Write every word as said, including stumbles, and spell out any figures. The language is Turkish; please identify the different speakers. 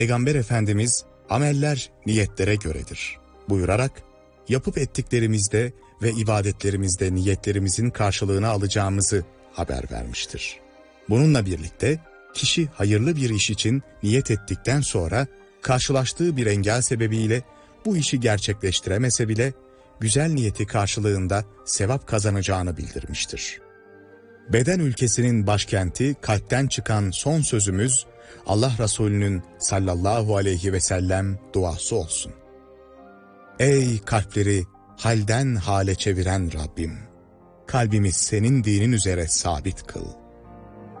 Speaker 1: Peygamber Efendimiz ameller niyetlere göredir buyurarak yapıp ettiklerimizde ve ibadetlerimizde niyetlerimizin karşılığını alacağımızı haber vermiştir. Bununla birlikte kişi hayırlı bir iş için niyet ettikten sonra karşılaştığı bir engel sebebiyle bu işi gerçekleştiremese bile güzel niyeti karşılığında sevap kazanacağını bildirmiştir. Beden ülkesinin başkenti kalpten çıkan son sözümüz Allah Resulü'nün sallallahu aleyhi ve sellem duası olsun. Ey kalpleri halden hale çeviren Rabbim! Kalbimi senin dinin üzere sabit kıl.